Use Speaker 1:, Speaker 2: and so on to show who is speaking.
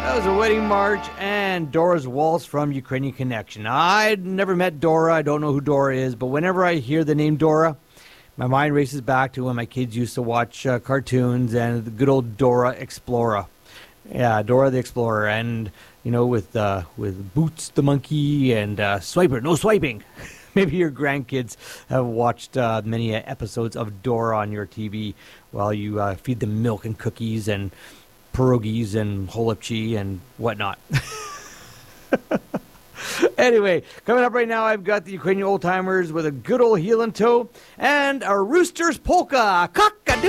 Speaker 1: That was a wedding march and Dora's Waltz from Ukrainian Connection. I'd never met Dora. I don't know who Dora is, but whenever I hear the name Dora, my mind races back to when my kids used to watch cartoons and the good old Dora Explorer. Yeah, Dora the Explorer, and with Boots the monkey and Swiper, no swiping. Maybe your grandkids have watched many episodes of Dora on your TV while you feed them milk and cookies and pierogies and holopchi and whatnot. Anyway, coming up right now, I've got the Ukrainian Old Timers with a good old heel and toe and a Rooster's Polka. Cock-a-doodle.